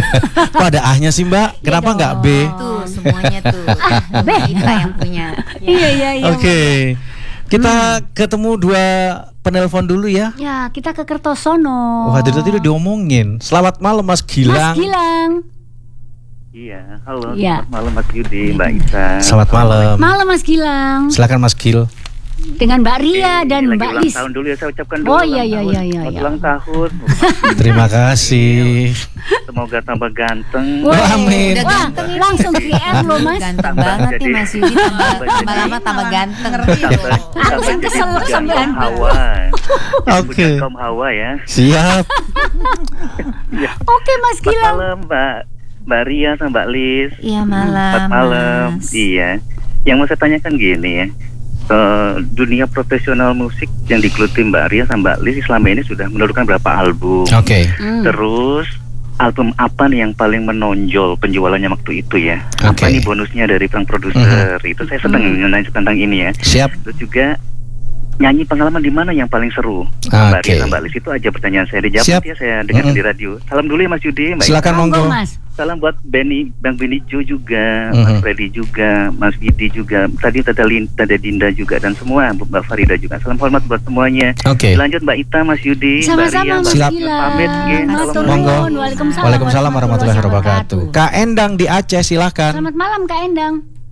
Kok ada A-nya sih Mbak? Kenapa nggak B? Tuh semuanya tuh B. kita yang punya. Iya. Oke. Kita ketemu dua penelpon dulu ya. Ya, kita ke Kertosono. Wah, tadi udah diomongin. Selamat malam Mas Gilang. Mas Gilang. Iya, halo. Iya. Selamat malam Mas Yudi, Mbak Isa. Selamat malam. Malam Mas Gilang. Silakan Mas Gil. Dengan Mbak Ria dan Ini lagi Mbak ulang Lis. tahun dulu ya, saya ucapkan dulu. Oh, ulang iya. tahun. Selamat ulang tahun. Terima kasih. Semoga tambah ganteng. Wah, amin. Udah Wah, ganteng ini. langsung GR loh Mas. Ganteng banget nih Mas Yudi, tambah lama tambah ganteng. Langsung keselak sampai kaum Hawa. Oke. Kaum Hawa ya. Siap. Iya. Oke Mas Selamat Gilang. malam Mbak Ria sama Mbak Lis. Iya malam. Selamat malam. Mas. Iya. Yang mau saya tanyakan gini ya. Dunia profesional musik yang digeluti Mbak Ria sama Mbak Lis selama ini sudah menurunkan berapa album? Oke. Terus album apa nih yang paling menonjol penjualannya waktu itu ya? Oke. Apa nih bonusnya dari sang produser? Itu saya senang nanya tentang ini ya. Siap. Terus juga nyanyi pengalaman di mana yang paling seru? Mbak Oke. Ria sama Mbak Lis itu aja pertanyaan saya. Dijawab Siap. ya, saya dengar di radio. Salam dulu ya Mas Yudi, Mbak. Silakan Monggo monggo. Mas. Salam buat Bang Benny Jo juga, Mas Freddy juga, Mas Widi juga, tadi Tada Dinda juga, dan semua Mbak Farida juga. Salam hormat buat semuanya. Oke. Lanjut Mbak Ita, Mas Yudi, Mbak Sama-sama Ria, Mas Siap. Gilang. Pamit, ya. Matur Monggo. nuwun. Waalaikumsalam. Waalaikumsalam warahmatullahi wabarakatuh. Kak Endang di Aceh silahkan. Selamat malam Kak Endang.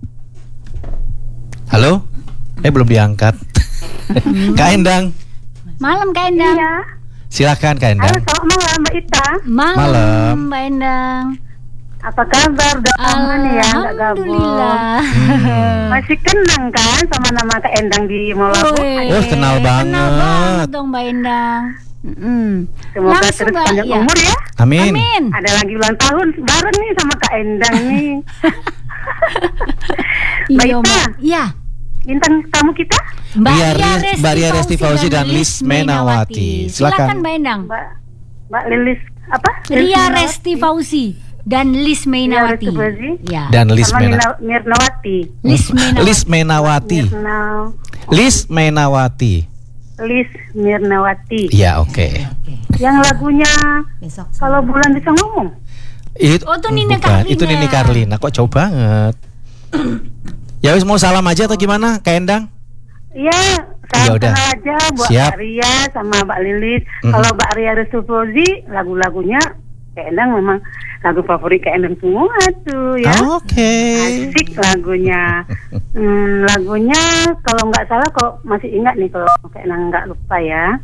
Halo? Belum diangkat. Kak Endang. Malam Kak Endang. Iya. Silahkan Kak Endang. Halo, selamat malam Mbak Ita. Malam. Mbak Endang. Apa kabar? Udah aman ya, nggak gabung. Alhamdulillah. Masih kenang kan sama nama Kak Endang di Molabu? Oh, kenal banget. Kenal banget dong Mbak Endang. Semoga Langsung, terus Mbak, panjang ya. umur ya. Amin. Amin. Ada lagi ulang tahun bareng nih sama Kak Endang nih. Mbak Iya, Ita, Mbak. Iya. bintang tamu kita Mbak Ria Resti Fauzi dan Lis Menawati. Silakan Silakan. Mbak Endang. Mbak Lilis apa? Ria Resti Fauzi dan Lis Menawati. Ria Resti Fauzi. Ya. Dan Lis sama Menawati. Mirnawati. Lis Menawati. Lis Mirnawati. Iya, oke. Yang lagunya Besok. Kalau Bulan Bisa Ngomong. Itu Oh, itu Nini bukan, Carlina. itu Nini Carlina. Kok jauh banget. Ya wis, mau salam aja atau gimana Kak Endang? Iya, Ya salam udah. kenal aja buat Siap. Mbak Ria sama Mbak Lilis. Kalau Mbak Ria Resti Fauzi, lagu-lagunya Kak Endang memang lagu favorit Kak Endang semua tuh ya. Oke. Asik lagunya. Lagunya kalau nggak salah kok masih ingat nih kalau Kak Endang nggak lupa ya.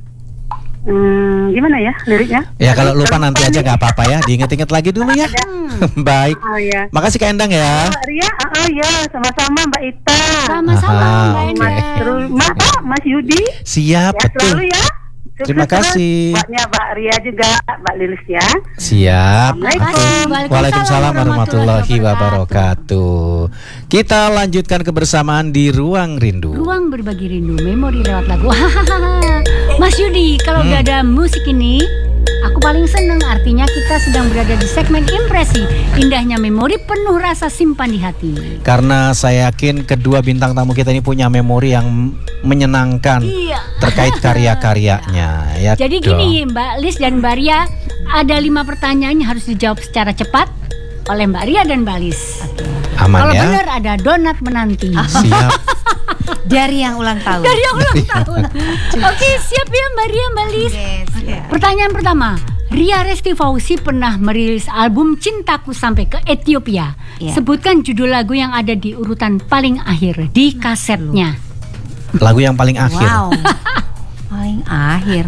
Gimana ya liriknya? Ya kalau lupa nanti aja nggak apa-apa ya. Diinget-inget lagi dulu ya. Baik. Oh ya. Makasih Kak Endang ya. Mbak Ria, ya sama-sama Mbak Ita. Sama-sama Aha, Mbak oke. Endang. Terus Mas Yudi. Siap, Ya betul. selalu ya. Sukses Terima terus kasih. buatnya Mbak Ria juga, Mbak Lilis ya. Siap. Assalamualaikum. Waalaikumsalam warahmatullahi wabarakatuh. Kita lanjutkan kebersamaan di Ruang Rindu. Ruang berbagi rindu, memori lewat lagu. Hahaha. Mas Yudi, kalau udah ada musik ini, aku paling seneng. Artinya kita sedang berada di segmen impresi. Indahnya memori penuh rasa simpan di hati. Karena saya yakin kedua bintang tamu kita ini punya memori yang menyenangkan Iya. terkait karya-karyanya. Ya Jadi dong. gini Mbak Lis dan Mbak Ria, ada 5 pertanyaan yang harus dijawab secara cepat oleh Mbak Ria dan Mbak Lis. Aman Kalau ya. benar ada donat menanti. Siap. Dari yang ulang tahun. Dari yang ulang tahun. Oke, siap ya Mbak Ria, Mbak Lis. Yes, ya. Pertanyaan pertama, Ria Resti Fauzi pernah merilis album Cintaku Sampai ke Ethiopia. Iya. Sebutkan judul lagu yang ada di urutan paling akhir di kasetnya. Lagu yang paling akhir. Wow. Paling akhir.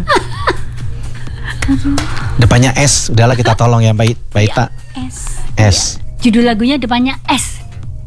Depannya S. Udahlah kita tolong ya Mbak Ita. S. Judul lagunya depannya S.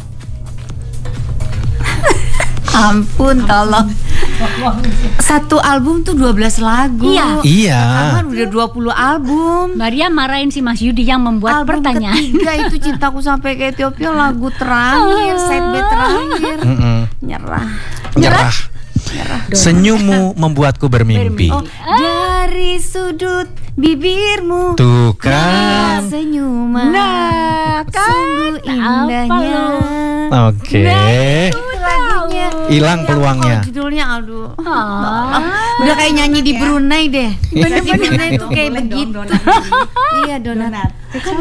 Ampun, tolong. Satu album tuh 12 lagu. Iya. Iya. Kan udah 20 album. Mbak Ria marahin si Mas Yudi yang membuat Album pertanyaan. ketiga itu Cintaku Sampai ke Ethiopia, lagu terakhir, side B terakhir. Nyerah. Senyummu membuatku bermimpi. Oh, dari sudut bibirmu Tuh kan. senyuman Nah, kan sungguh indahnya. Oke. Lagunya Hilang peluangnya. judulnya aduh. Ah. Udah kayak nyanyi di Brunei deh. Di Brunei tuh kayak begitu. Iya, donat.